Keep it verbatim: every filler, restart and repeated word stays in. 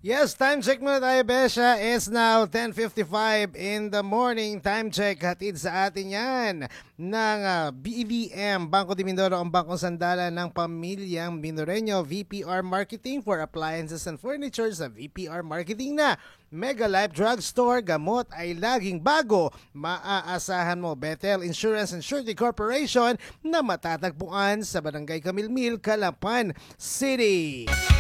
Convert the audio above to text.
Yes, time check muna tayo, Besha. It's now ten fifty-five in the morning. Time check, hatid sa atin yan ng uh, B V M, Bangko de Mindoro, ang bangkong sandalan ng pamilyang Minoreño. V P R Marketing for Appliances and Furniture sa V P R Marketing na. Mega Life Drugstore, gamot ay laging bago. Maaasahan mo. Bethel Insurance and Surety Corporation na matatagpuan sa Barangay Camilmil, Calapan City.